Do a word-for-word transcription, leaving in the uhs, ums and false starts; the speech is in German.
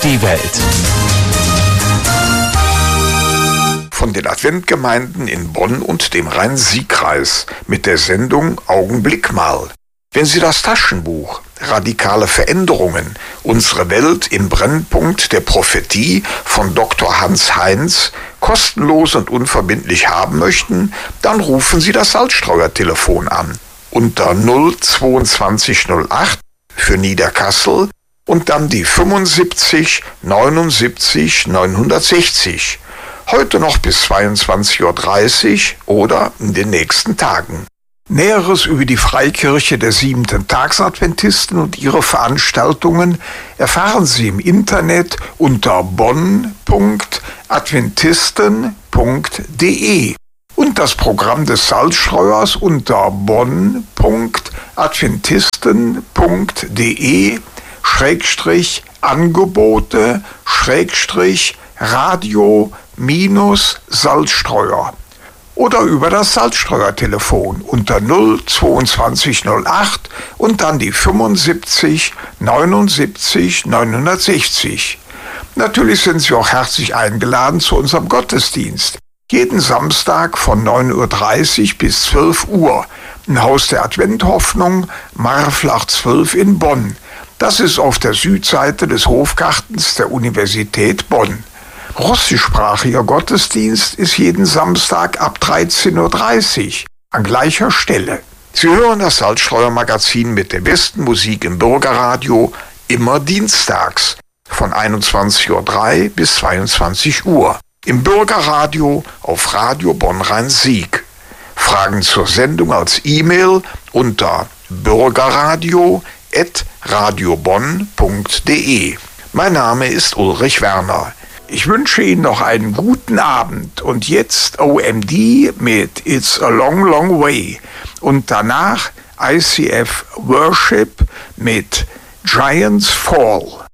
Die Welt. Von den Adventgemeinden in Bonn und dem Rhein-Sieg-Kreis mit der Sendung Augenblick mal. Wenn Sie das Taschenbuch Radikale Veränderungen, unsere Welt im Brennpunkt der Prophetie von Doktor Hans Heinz kostenlos und unverbindlich haben möchten, dann rufen Sie das Salzstreuer-Telefon an unter null zweiundzwanzig null acht für Niederkassel und dann die fünfundsiebzig neunundsiebzig neunhundertsechzig. Heute noch bis zweiundzwanzig Uhr dreißig oder in den nächsten Tagen. Näheres über die Freikirche der Siebenten Tagsadventisten und ihre Veranstaltungen erfahren Sie im Internet unter bonn punkt adventisten punkt de und das Programm des Salzstreuers unter bonn punkt adventisten punkt de Schrägstrich Angebote Schrägstrich Radio minus Salzstreuer oder über das Salzstreuer-Telefon unter null zweiundzwanzig null acht und dann die fünfundsiebzig neunundsiebzig neunhundertsechzig. Natürlich sind Sie auch herzlich eingeladen zu unserem Gottesdienst. Jeden Samstag von neun Uhr dreißig bis zwölf Uhr im Haus der Adventhoffnung, Marflach zwölf in Bonn. Das ist auf der Südseite des Hofgartens der Universität Bonn. Russischsprachiger Gottesdienst ist jeden Samstag ab dreizehn Uhr dreißig an gleicher Stelle. Sie hören das Salzstreuer-Magazin mit der besten Musik im Bürgerradio immer dienstags von einundzwanzig Uhr drei bis zweiundzwanzig Uhr. Im Bürgerradio auf Radio Bonn-Rhein-Sieg. Fragen zur Sendung als E-Mail unter bürgerradio at radiobonn punkt de. Mein Name ist Ulrich Werner. Ich wünsche Ihnen noch einen guten Abend und jetzt O M D mit It's a Long, Long Way und danach I C F Worship mit Giants Fall.